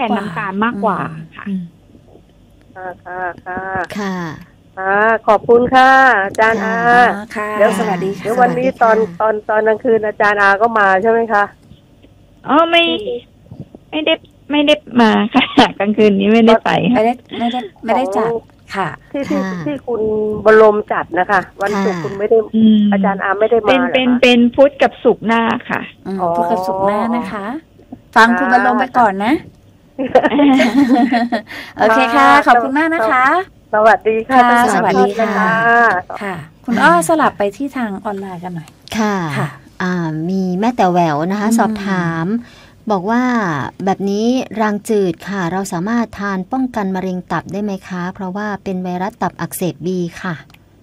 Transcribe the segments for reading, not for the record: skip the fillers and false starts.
นน้ำตาลมากกว่าค่ะค่ะขอบคุณค่ะอาจารย์อาค่ะเดี๋ยวสวัสดีค่ะเดี๋ยววันนี้ตอนกลางคืนอาจารย์อาก็มาใช่ไหมคะไม่ได้มาค่ะกลางคืนนี้ไม่ได้ไปไม่ได้จัดค่ะที่คุณบรมจัดนะคะวันศุกร์คุณไม่ได้อาจารย์อาไม่ได้มาเป็นพุธกับศุกร์หน้าค่ะพุธกับศุกร์หน้านะคะฟังคุณบรมไปก่อนนะโอเคค่ะขอบคุณมากนะคะสวัสดีค่ะสวัสดีค่ะค่ะคุณอ้อสลับไปที่ทางออนไลน์กันหน่อยค่ะมีแม่แต่แหววนะคะสอบถามบอกว่าแบบนี้รางจืดค่ะเราสามารถทานป้องกันมะเร็งตับได้ไหมคะเพราะว่าเป็นไวรัสตับอักเสบบีค่ะ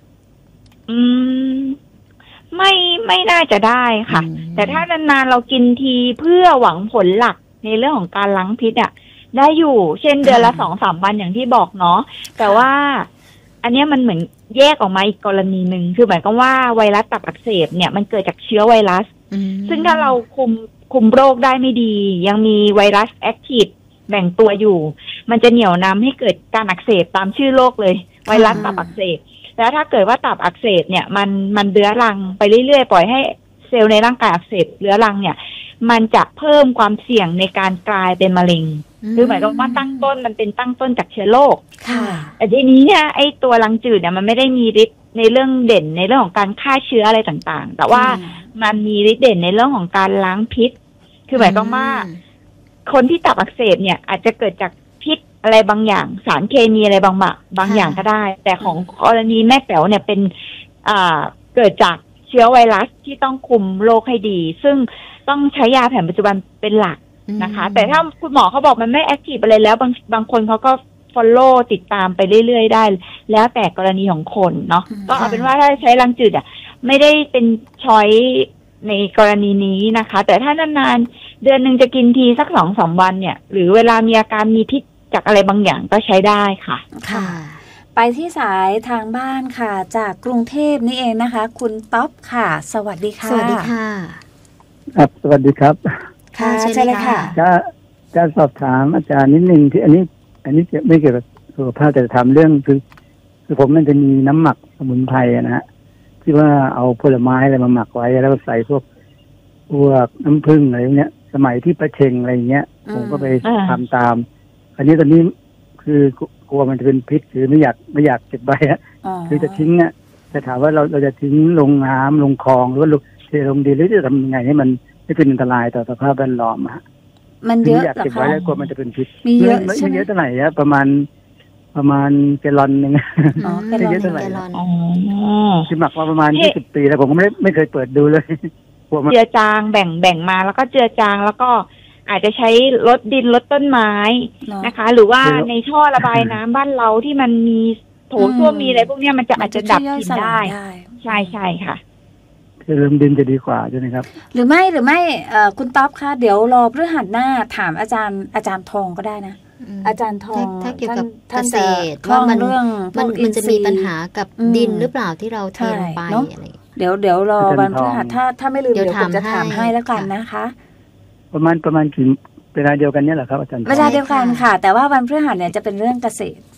ไม่น่าจะได้ค่ะแต่ถ้านานๆเรากินทีเพื่อหวังผลหลักในเรื่องของการล้างพิษได้อยู่เช่นเดือนละ 2-3 วันอย่างที่บอกเนาะแต่ว่าอันนี้มันเหมือนแยกออกมาอีกกรณีหนึ่งคือหมายความว่าไวรัสตับอักเสบเนี่ยมันเกิดจากเชื้อไวรัสซึ่งถ้าเราคุมโรคได้ไม่ดียังมีไวรัสแอคทีฟแบ่งตัวอยู่มันจะเหนี่ยวนำให้เกิดการอักเสบตามชื่อโรคเลยไวรัสตับอักเสบแล้วถ้าเกิดว่าตับอักเสบเนี่ยมันเรื้อรังไปเรื่อยๆปล่อยให้เซลล์ในร่างกายอักเสบเรื้อรังเนี่ยมันจะเพิ่มความเสี่ยงในการกลายเป็นมะเร็งคือหมายความว่าตั้งต้นมันเป็นตั้งต้นจากเชื้อโรคแต่ทีนี้เนี่ยไอ้ตัวรังจืดเนี่ยมันไม่ได้มีฤทธิ์ในเรื่องเด่นในเรื่องของการฆ่าเชื้ออะไรต่างๆแต่ว่ามันมีฤทธิ์เด่นในเรื่องของการล้างพิษคือหมายความว่าคนที่ตับอักเสบเนี่ยอาจจะเกิดจากพิษอะไรบางอย่างสารเคมีอะไรบางอย่างก็ได้แต่ของกรณีแม่แป๋วเนี่ยเป็นเกิดจากเชื้อไวรัสที่ต้องคุมโรคให้ดีซึ่งต้องใช้ยาแผนปัจจุบันเป็นหลักนะคะแต่ถ้าคุณหมอเขาบอกมันไม่แอคทีฟอะไรแล้วบางคนเขาก็ follow ติดตามไปเรื่อยๆได้แล้วแต่กรณีของคนเนาะก็เอาเป็นว่าถ้าใช้รังจืดไม่ได้เป็นช้อยในกรณีนี้นะคะแต่ถ้านานๆเดือนนึงจะกินทีสัก 2-3 วันเนี่ยหรือเวลามีอาการมีพิษจากอะไรบางอย่างก็ใช้ได้ค่ะค่ะไปที่สายทางบ้านค่ะจากกรุงเทพนี่เองนะคะคุณต๊อบค่ะสวัสดีค่ะสวัสดีค่ะครับสวัสดีครับค่ะใช่เลยค่ะจะสอบถามอาจารย์นิดนึงที่อันนี้ไม่เกี่ยวกับสุขภาพแต่ทำเรื่องคือผมมันจะมีน้ำหมักสมุนไพรนะฮะที่ว่าเอาผลไม้อะไรมาหมักไว้แล้วใส่พวกน้ำผึ้งอะไรเงี้ยสมัยที่ประเชงอะไรเงี้ยผมก็ไปทำตามอันนี้ตอนนี้คือกลัวมันจะเป็นพิษคือไม่อยากเก็บไว้คือจะทิ้งจะถามว่าเราจะทิ้งลงน้ำลงคลองหรือว่าเทลงดินหรือจะทำยังไงให้มันไม่เป็นอันตรายต่อสภาพแวดล้อมมันเยอะอยากเก็บไว้แล้วกลัวมันจะเป็นพิษมีเยอะไม่เยอะเท่าไหร่ประมาณแกลลอนนึงไม่เยอะเท่าไหร่คือหมักมาประมาณ20 ปีแล้วผมก็ไม่เคยเปิดดูเลยเจือจางแบ่งมาแล้วก็เจือจางแล้วก็อาจจะใช้รดดินรดต้นไม้นะคะหรือว่าในท่อระบายน้ำบ้านเราที่มันมีโถส้วมมีอะไรพวกนี้มันจะอาจจะดับกลิ่นได้ใช่ค่ะคือลงดินจะดีกว่าใช่ไหมครับหรือไม่คุณต๊อบคะเดี๋ยวรอพฤหัสหน้าถามอาจารย์ทองก็ได้นะอาจารย์ทองถ้าเกี่ยวกับเกษตรว่ามันจะมีปัญหากับดินหรือเปล่าที่เราเทลงไปอะไรเดี๋ยวรอวันพฤหัสถ้าไม่ลืมเดี๋ยวผมจะถามให้แล้วกันนะคะประมาณกี่เวลาเดียวกันเนี่ยเหรอครับอาจารย์เวลาเดียวกันค่ะแต่ว่าวันพฤหัสเนี่ยจะเป็นเรื่องเกษตร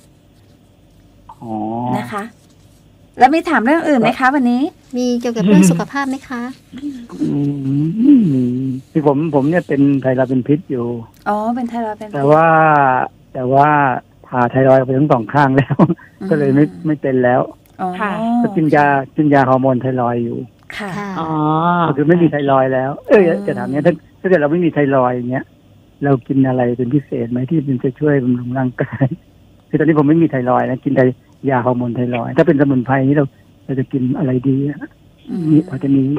นะคะแล้วมีถามเรื่องอื่นไหมคะวันนี้มีเกี่ยวกับเรื่องสุขภาพไหมคะที่ผมเนี่ยเป็นไทรอยด์เป็นพิษอยู่เป็นไทรอยด์เป็นแต่ว่าผ่าไทรอยด์ไปทั้ง 2 ข้างแล้วก็เลยไม่เป็นแล้วก็กินยาฮอร์โมนไทรอยด์อยู่ค่ะก็คือไม่มีไทรอยด์แล้วจะถามเนี้ยถ้าเกิดเราไม่มีไทรอยด์อย่างเงี้ยเรากินอะไรเป็นพิเศษไหมที่มันจะช่วยบำรุงร่างกายคือตอนนี้ผมไม่มีไทรอยด์นะกินแต่ยาฮอร์โมนไทรอยด์ถ้าเป็นสมุนไพรนี้เราจะกินอะไรดีนี่พอจะมี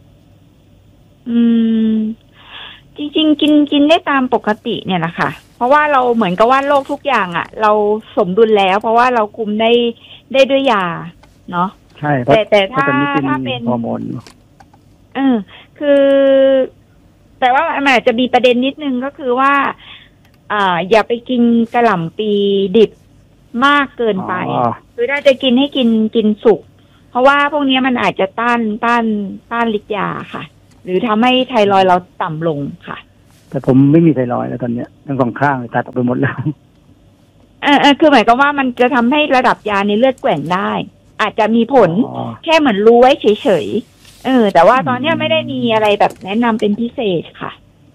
จริงๆกินได้ตามปกติเนี่ยนะคะเพราะว่าเราเหมือนกับว่าโรคทุกอย่างเราสมดุลแล้วเพราะว่าเราคุมได้ด้วยยาเนาะใช่แต่ถ้าเป็นฮอร์โมนคือแต่ว่ามันอาจจะมีประเด็นนิดนึงก็คือว่าอย่าไปกินกระหล่ำปีดิบมากเกินไปคือถ้าจะกินให้กินสุกเพราะว่าพวกนี้มันอาจจะต้านฤทธิ์ยาค่ะหรือทำให้ไทรอยด์เราต่ำลงค่ะแต่ผมไม่มีไทรอยด์แล้วตอนเนี้ยทั้งสองข้างเลยตัดออกไปหมดแล้วคือหมายความว่ามันจะทำให้ระดับยาในเลือดแกว่งได้อาจจะมีผลแค่เหมือนรู้ไว้เฉยๆแต่ว่าตอนนี้ไม่ได้มีอะไรแบบแนะนำเป็นพิเศษค่ะ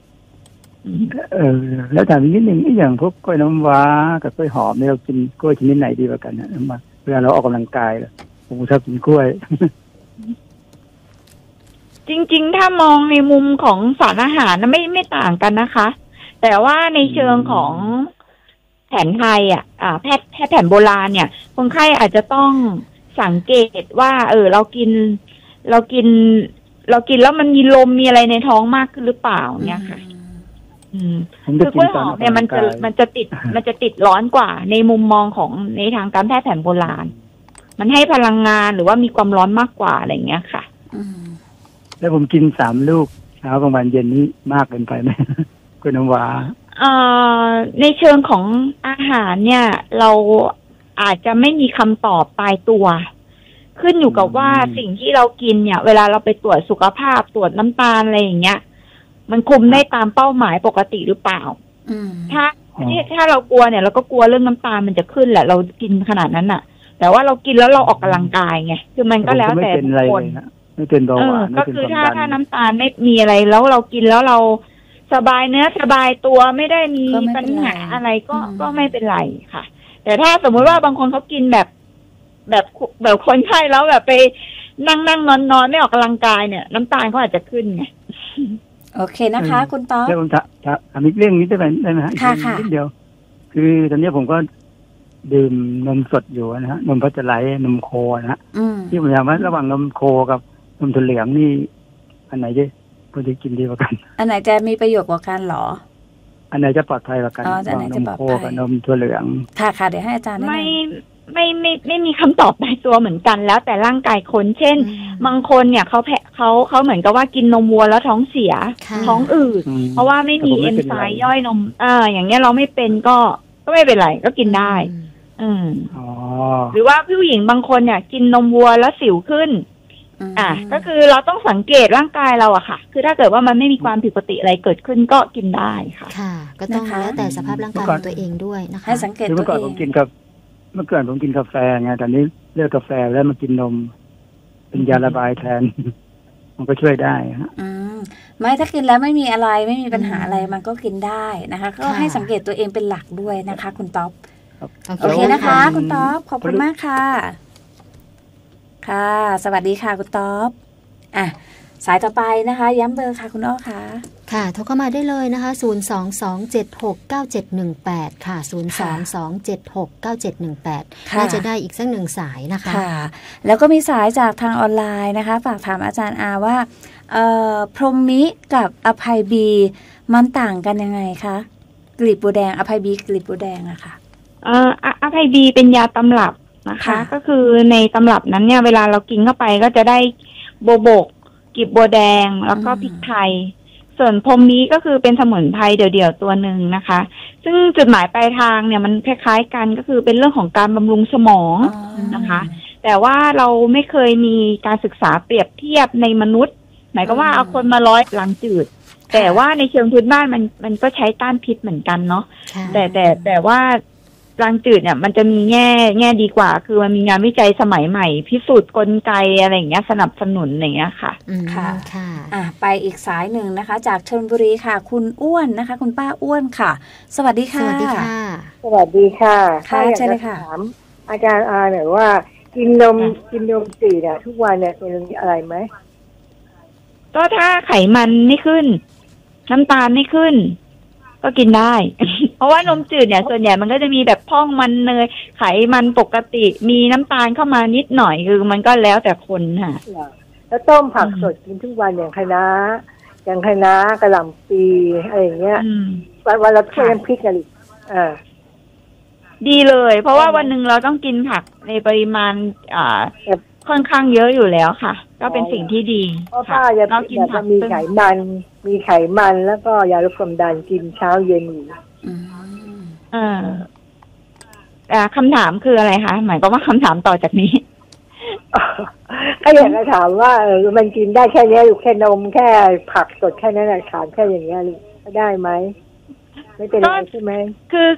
แล้วถามนิดนึงอย่างพวกกล้วยน้ำว้ากับกล้วยหอมเนี่ยเรากินกล้วยชนิดไหนดีกว่ากันนะมาเวลาเราออกกำลังกายผมชอบกินกล้วยจริงๆถ้ามองในมุมของสารอาหารนะไม่ต่างกันนะคะแต่ว่าในเชิงของแผนไทยแพทย์แผนโบราณเนี่ยคนไข้อาจจะต้องสังเกตว่าเรากินแล้วมันมีลมมีอะไรในท้องมากขึ้นหรืเปล่าเนี่ยค่ะคือกล้วยหอมเนี่ยมันจะติดร้อนกว่าในมุมมองของในทางการแพทย์แผนโบราณมันให้พลังงานหรือว่ามีความร้อนมากกว่าอะไรอย่างเงี้ยค่ะแล้วผมกิน3 ลูกเช้ากลางวันเย็นนี้มากเกินไปไหมกล้วยน้ำว้าในเชิงของอาหารเนี่ยเราอาจจะไม่มีคำตอบตายตัวขึ้นอยู่กับว่าสิ่งที่เรากินเนี่ยเวลาเราไปตรวจสุขภาพตรวจน้ำตาลอะไรอย่างเงี้ยมันคุมได้ตามเป้าหมายปกติหรือเปล่าถ้าเรากลัวเนี่ยเราก็กลัวเรื่องน้ำตาลมันจะขึ้นแหละเรากินขนาดนั้นน่ะแต่ว่าเรากินแล้วเราออกกำลังกายไงคือมันก็แล้วแต่คนไม่เป็นเบาหวานก็คือถ้าน้ำตาลไม่มีอะไรแล้วเรากินแล้วเราสบายเนื้อสบายตัวไม่ได้มีปัญหาอะไรก็ไม่เป็นไรค่ะแต่ถ้าสมมุติว่าบางคนเขากินแบบคนไข้แล้วแบบไปนั่งนอนไม่ออกกำลังกายเนี่ยน้ำตาลเขาอาจจะขึ้นไงโอเคนะคะคุณต๊อบแล้วผมถามอีกเรื่องนี้ได้ไหมฮะค่ะนิดเดียวคือตอนนี้ผมก็ดื่มนมสดอยู่นะฮะนมพัชไลท์นมโคนะฮะที่ผมถามว่าระหว่างนมโคกับนมถั่วเหลืองนี่อันไหนควรจะกินดีกว่ากันอันไหนจะมีประโยชน์กว่ากันหรออันไหนจะปลอดภัยกว่ากันนมโคกับนมถั่วเหลืองค่ะเดี๋ยวให้อาจารย์ไม่มีคำตอบตายตัวเหมือนกันแล้วแต่ร่างกายคนเช่นบางคนเนี่ยเขาเหมือนกับว่ากินนมวัวแล้วท้องเสียท้องอืดเพราะว่าไม่มีเอนไซม์ย่อยนมอย่างเงี้ยเราไม่เป็นก็ไม่เป็นไรก็กินได้หรือว่าผู้หญิงบางคนเนี่ยกินนมวัวแล้วสิวขึ้นก็คือเราต้องสังเกตร่างกายเราอะค่ะคือถ้าเกิดว่ามันไม่มีความผิดปกติอะไรเกิดขึ้นก็กินได้ค่ะค่ะก็ต้องแล้วแต่สภาพร่างกายของตัวเองด้วยนะคะให้สังเกตตัวเองเมื่อก่อนผมกินกาแฟไงตอนนี้เลิกกาแฟแล้วมากินนมเป็นยาระบายแทนมันก็ช่วยได้ฮะไม่ถ้ากินแล้วไม่มีอะไรไม่มีปัญหาอะไรมันก็กินได้นะคะก็ให้สังเกตตัวเองเป็นหลักด้วยนะคะคุณต๊อบโอเคนะคะคุณต๊อบขอบคุณมากค่ะค่ะสวัสดีค่ะคุณต๊อบสายต่อไปนะคะย้ำเบอร์ค่ะคุณอ้อค่ะค่ะโทรเข้ามาได้เลยนะคะ022769718ค่ะ022769718น่าจะได้อีกสัก1สายนะคะค่ะแล้วก็มีสายจากทางออนไลน์นะคะฝากถามอาจารย์อาว่าพรหมิกับอภัยบีมันต่างกันยังไงคะกลีบบัวแดงอภัยบีกลีบบัวแดงอะค่ะอภัยบีเป็นยาตำรับนะคะก็คือในตำรับนั้นเนี่ยเวลาเรากินเข้าไปก็จะได้โบกกลีบบัวแดงแล้วก็พริกไทยส่วนพรหมิก็คือเป็นสมุนไพรเดี่ยวๆตัวหนึ่งนะคะซึ่งจุดหมายปลายทางเนี่ยมันคล้ายๆกันก็คือเป็นเรื่องของการบำรุงสมองนะคะแต่ว่าเราไม่เคยมีการศึกษาเปรียบเทียบในมนุษย์หมายก็ว่าเอาคนมาล้างจืดแต่ว่าในเชิงพื้นบ้านมันก็ใช้ต้านพิษเหมือนกันเนาะแต่ว่าล้างจืดเนี่ยมันจะมีแง่ดีกว่าคือมันมีงานวิจัยสมัยใหม่พิสูจน์กลไกอะไรอย่างเงี้ยสนับสนุนอย่างเงี้ยค่ะค่ะไปอีกสายหนึ่งนะคะจากชลบุรีค่ะคุณอ้วนนะคะคุณป้าอ้วนค่ะสวัสดีค่ะสวัสดีค่ะสวัสดีค่ะใช่เลยค่ะถามอาจารย์อาหน่อยว่ากินนมจืดทุกวันเนี่ยเป็นอะไรไหมก็ถ้าไขมันไม่ขึ้นน้ำตาลไม่ขึ้นก็กินได้ เพราะว่านมจืดเนี่ยส่วนใหญ่มันก็จะมีแบบพองมันเนยไขมันปกติมีน้ำตาลเข้ามานิดหน่อยคือมันก็แล้วแต่คนค่ะแล้วต้มผักสดกินทุกวันอย่างคะน้ากระหล่ำปีอะไรอย่างเงี้ยวันละถ้วยน้ำพริกกันอีกดีเลยเพราะว่าวันหนึ่งเราต้องกินผักในปริมาณค่อนข้างเยอะอยู่แล้วค่ะก็เป็นสิ่งที่ดีเพราะป้าจะกินผักมีไขมันแล้วก็ยาลดความดันกินเช้าเย็นอยู่คำถามคืออะไรคะหมายความว่าคำถามต่อจากนี้ก็อยากจะถามว่ามันกินได้แค่นี้อยู่แค่นมแค่ผักสดแค่นั้นทานแค่อย่างเงี้ยได้ไหมไม่เป็นไรใช่ไหมคือ